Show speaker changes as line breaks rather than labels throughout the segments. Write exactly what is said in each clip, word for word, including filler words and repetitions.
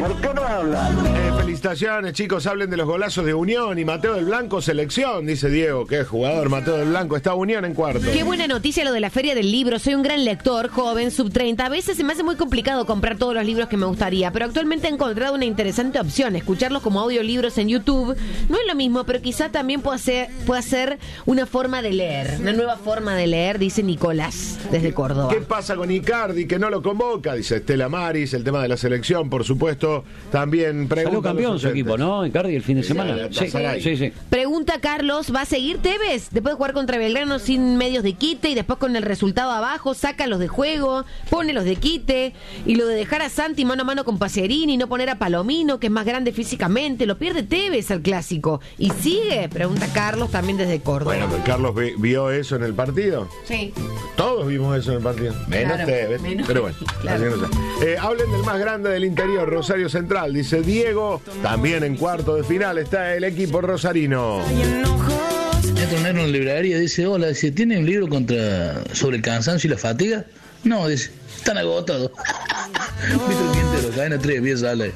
¿Por qué no hablan?
Eh, felicitaciones, chicos. Hablen de los golazos de Unión y Mateo del Blanco, selección, dice Diego. Qué jugador, Mateo del Blanco. Está Unión en cuarto.
Qué buena noticia lo de la Feria del Libro. Soy un gran lector, joven, sub treinta. A veces se me hace muy complicado comprar todos los libros que me gustaría, pero actualmente he encontrado una interesante opción. Escucharlos como audiolibros en YouTube. No es lo mismo, pero quizá también pueda ser, pueda ser una forma de leer. Una nueva forma de leer, dice Nicolás, desde Córdoba.
¿Qué pasa con Icardi, que no lo convoca? Dice Estela Maris. El tema de la selección, por supuesto. También pregunta.
Salió campeón su equipo, ¿no? Icardi el fin de semana. Sí, sí, sí, sí.
Pregunta Carlos, ¿va a seguir Tevez? Después de jugar contra Belgrano sin medios de quite y después con el resultado abajo, saca los de juego, pone los de quite, y lo de dejar a Santi mano a mano con Pacerini, no poner a Palomino, que es más grande físicamente, lo pierde Tevez al clásico. ¿Y sigue? Pregunta Carlos también desde Córdoba.
Bueno, pero Carlos vi- vio eso en el partido.
Sí.
Todos vimos eso en el partido. Menos
Claro,
Tevez.
menos-
Pero bueno,
claro.
así que no sé. Eh, hablen del más grande del interior, Rosario Central, dice Diego. También en cuarto de final está el equipo rosarino.
Entra un negro en la librería y dice, hola, dice, ¿tiene un libro contra sobre el cansancio y la fatiga? No, dice, están agotados. Viste el quintero, cadena tres, diez sale.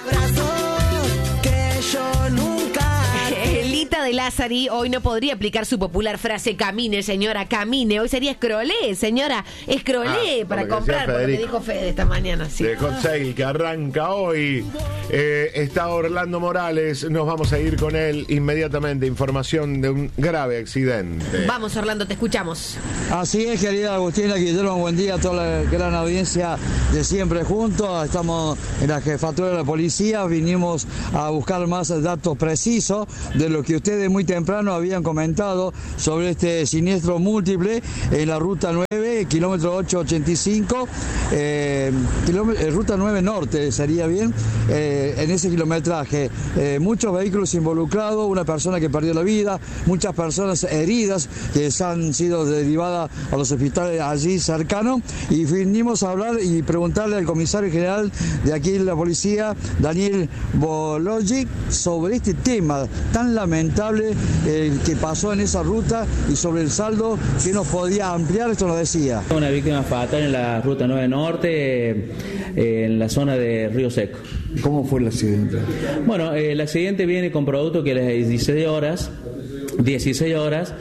Elita de Lázari hoy no podría aplicar su popular frase camine, señora, camine. Hoy sería escrolé, señora, escrolé
Ah,
para
por lo que
comprar,
decía
por lo que
Federico.
dijo Fede esta mañana. Sí.
De Hot Sale que arranca hoy. Eh, está Orlando Morales. Nos vamos a ir con él inmediatamente. Información de un grave accidente.
Vamos, Orlando, te escuchamos.
Así es, querida Agustina, Guillermo, buen día a toda la gran audiencia de Siempre Juntos. Estamos en la jefatura de la policía, vinimos a buscar más datos precisos de lo que ustedes muy temprano habían comentado sobre este siniestro múltiple en la ruta nueve, kilómetro ocho ochenta y cinco, eh, kilómetro, eh, ruta nueve norte sería bien, eh, en ese kilometraje. Eh, muchos vehículos involucrados, una persona que perdió la vida, muchas personas heridas que han sido derivadas a los hospitales allí cercanos, y vinimos a hablar y preguntarle al comisario general de aquí de la policía, Daniel Bologic, sobre este tema tan lamentable eh, que pasó en esa ruta y sobre el saldo que nos podía ampliar. Esto nos decía.
Una víctima fatal en la ruta nueve norte, eh, en la zona de Río Seco.
¿Cómo fue el accidente?
Bueno, eh, el accidente viene con producto que a las dieciséis horas, dieciséis horas,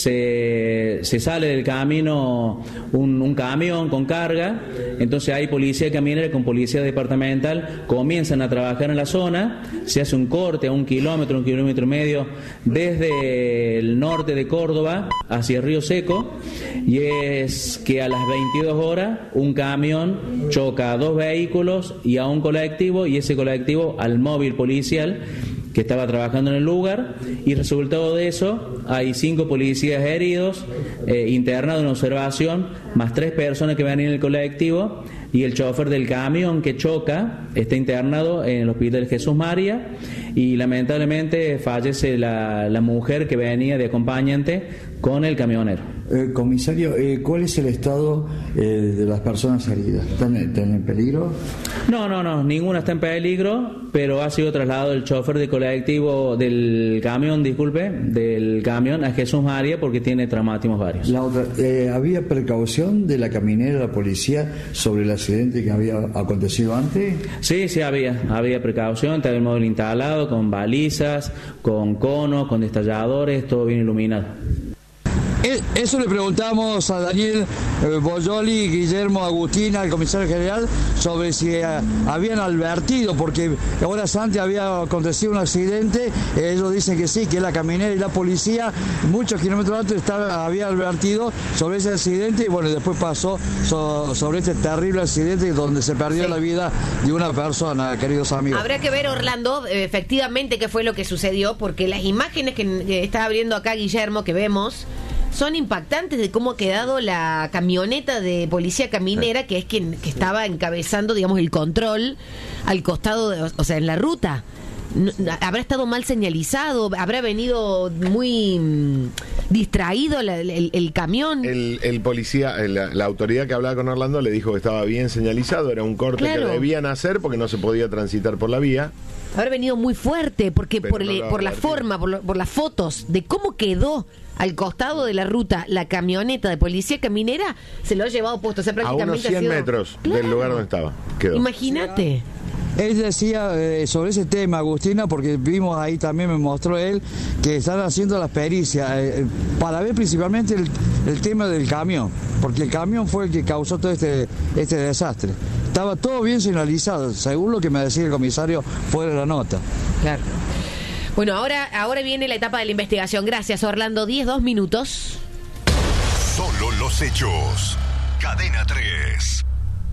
se, se sale del camino un, un camión con carga, entonces hay policía caminera con policía departamental, comienzan a trabajar en la zona, se hace un corte a un kilómetro, un kilómetro y medio, desde el norte de Córdoba hacia Río Seco, y es que a las veintidós horas un camión choca a dos vehículos y a un colectivo, y ese colectivo al móvil policial que estaba trabajando en el lugar, y resultado de eso hay cinco policías heridos, eh, internados en observación, más tres personas que van en el colectivo, y el chofer del camión que choca está internado en el hospital Jesús María, y lamentablemente fallece la, la mujer que venía de acompañante con el camionero.
Eh, comisario, eh, ¿cuál es el estado eh, de las personas heridas? ¿Están, están en peligro?
No, no, no, ninguna está en peligro, pero ha sido trasladado el chofer del colectivo, del camión, disculpe, del camión a Jesús María porque tiene traumatismos varios.
La otra, eh, ¿había precaución de la caminera, la policía, sobre el accidente que había acontecido antes?
Sí, sí, había, había precaución, estaba el móvil instalado con balizas, con conos, con destalladores, todo bien iluminado.
Eso le preguntamos a Daniel eh, Boyoli, Guillermo, Agustina, el comisario general, sobre si eh, habían advertido, porque horas antes había acontecido un accidente. Ellos dicen que sí, que la caminera y la policía muchos kilómetros antes estaba, había advertido sobre ese accidente, y bueno, después pasó so, sobre este terrible accidente donde se perdió sí. la vida de una persona, queridos amigos.
Habrá que ver, Orlando, efectivamente qué fue lo que sucedió, porque las imágenes que, que está abriendo acá Guillermo, que vemos, son impactantes de cómo ha quedado la camioneta de policía caminera, que es quien que estaba encabezando, digamos, el control al costado, de, o sea, en la ruta. No, habrá estado mal señalizado, habrá venido muy mmm, distraído la, el, el camión.
El, el policía, la, la autoridad que hablaba con Orlando le dijo que estaba bien señalizado, era un corte claro. que debían hacer porque no se podía transitar por la vía.
Habrá venido muy fuerte, porque Pero por, no el, por la forma, por, lo, por las fotos de cómo quedó al costado de la ruta la camioneta de policía caminera, se lo ha llevado puesto, o sea, prácticamente
a unos cien
ha sido...
metros
claro.
del lugar donde estaba. Quedó.
Imagínate.
él decía eh, sobre ese tema, Agustina, porque vimos ahí también, me mostró él, que están haciendo las pericias eh, para ver principalmente el, el tema del camión, porque el camión fue el que causó todo este, este desastre. Estaba todo bien señalizado, según lo que me decía el comisario fuera de la nota.
Claro. Bueno, ahora, ahora viene la etapa de la investigación. Gracias, Orlando. diez, dos minutos.
Solo los hechos. Cadena tres.